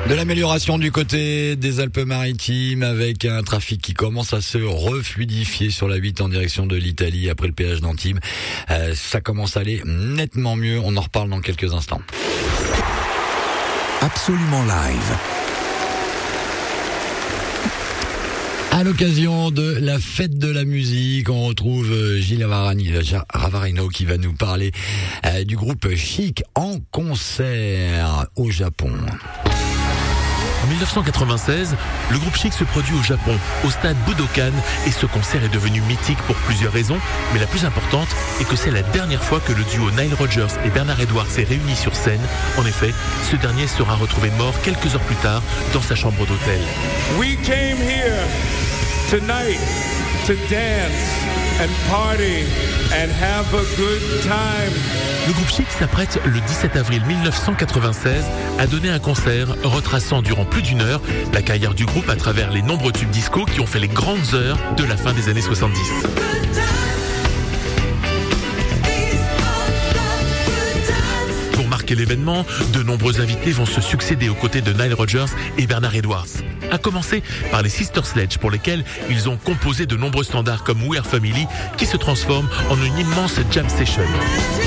De l'amélioration du côté des Alpes-Maritimes avec un trafic qui commence à se refluidifier sur la 8 en direction de l'Italie après le péage d'Antibes. Ça commence à aller nettement mieux. On en reparle dans quelques instants. Absolument live. À l'occasion de la fête de la musique, on retrouve Gilles Ravarino qui va nous parler du groupe Chic en concert au Japon. En 1996, le groupe Chic se produit au Japon, au stade Budokan, et ce concert est devenu mythique pour plusieurs raisons, mais la plus importante est que c'est la dernière fois que le duo Nile Rodgers et Bernard Edwards s'est réuni sur scène. En effet, ce dernier sera retrouvé mort quelques heures plus tard dans sa chambre d'hôtel. We came here tonight to dance and party and have a good time. Le groupe Chic s'apprête le 17 avril 1996 à donner un concert retraçant durant plus d'une heure la carrière du groupe à travers les nombreux tubes disco qui ont fait les grandes heures de la fin des années 70. Pour marquer l'événement, de nombreux invités vont se succéder aux côtés de Nile Rodgers et Bernard Edwards. À commencer par les Sister Sledge pour lesquels ils ont composé de nombreux standards comme We Are Family qui se transforment en une immense jam session.